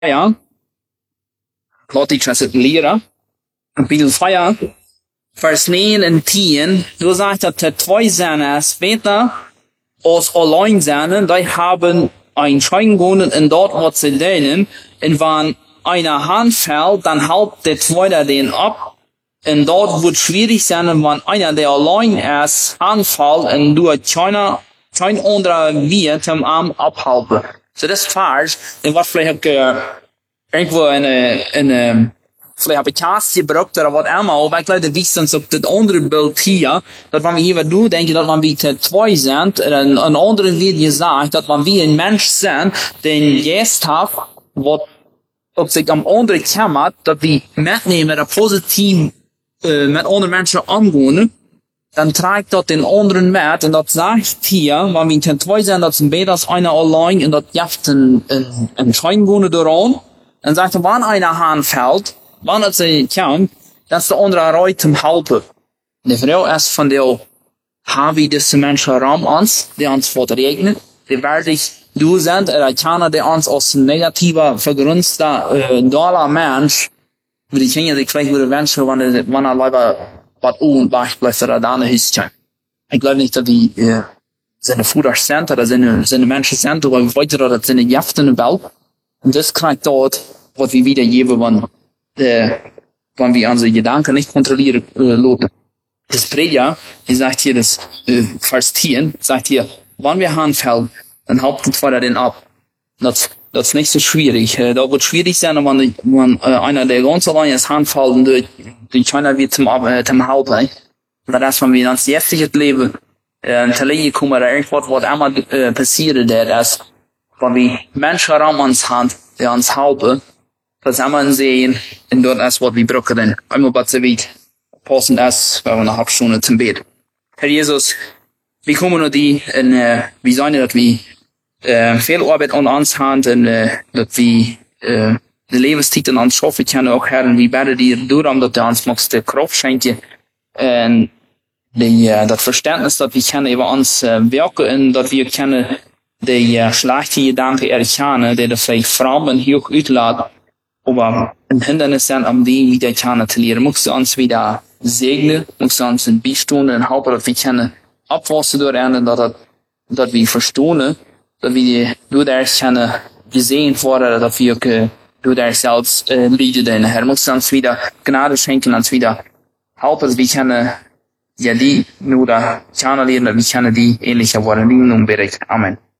Ja, laat ik het leren. Kapitel 4, vers 9 en 10. Du sagst, dass die zwei Söhne später als allein sind, die haben ein Schein gewonnen in dort, was sie denen. Und wenn einer Hand fällt, dann hält der zweite den ab. Und dort wird schwierig sein, wenn einer, der allein ist, anfällt und du kein anderer wird am Arm abhalten. So das ist falsch. Und was vielleicht irgendwo vielleicht habe ich Kaas gebracht oder was immer, aber ich glaube, wie sonst auf das andere Bild hier, dass wenn wir hier du denken, dass wenn wir zwei sind, ein anderen wird gesagt, dass wenn wir ein Mensch sind, den Geist hat, was ob sich am anderen kümmert, dass wir mitnehmen, der positiv mit anderen Menschen umgehen, dann trägt dort den anderen mit, und das sagt hier, wenn wir zwei sind, dass besser als einer allein, und das jaft ein Schein gehen daran, dann sagt er, wenn einer Hand fällt, wenn es kommt, dass der andere erreicht zum Helfen. Die Frau ist von der, haben wir diese Menschen rum uns, die uns verregnen, die wirklich du sind, keiner, der uns als negativer, vergrünster, doller Mensch, wie ich finde, ich vielleicht würde wünschen, wenn er leider was und wach bleibt, oder da eine Hüstchen. Ich glaube nicht, dass die, seine Futter sind, oder seine Menschen sind, aber weiter, oder seine Jaft in der Welt. Und das kriegt dort, was wir wiedergeben, wenn wir unsere Gedanken nicht kontrollieren, lassen. Das Prediger, die sagt hier, das, Vers 10, sagt hier, wenn wir anfällt, dann halten wir den ab. Das ist nicht so schwierig. Da wird schwierig sein, wenn einer, der ganz allein ist, anfällt und die keiner wird zum Halten. Und das, wenn wir ins jetzige Leben, zu Leben kommen, oder irgendwas, was immer passiert, ist, wenn wir Menschen rum uns haben, die uns helfen, das einmal sehen, und dort ist, was wir brauchen. Einmal, was sie weit passend ist, wenn wir eine halbe Stunde zum Bett. Herr Jesus, wir kommen nur die, und wir sagen, dass wir viel Arbeit an uns haben, und dass wir die Lebenstitel an uns schaffen können, auch Herr, und wir beten dir darum, dass du uns magst die Kraft schenken, und das Verständnis, dass wir können über uns wirken, und dass wir können die schlechte Gedanken erkennen, die vielleicht Frauen hier uitladen, aber ein Hindernis sind, um die wieder kennen zu lernen. Magst du uns wieder segnen, magst du uns in Beistunden und helfen, dass wir können abwachsen durch einen, dass wir verstehen, dass wir durch das können gesehen werden, dass wir durch das selbst leiden. Herr, magst du uns wieder Gnade schenken, uns wieder helfen, dass wir können ja die nur da kennen lernen, dass wir können die ähnlicher werden. In Amen.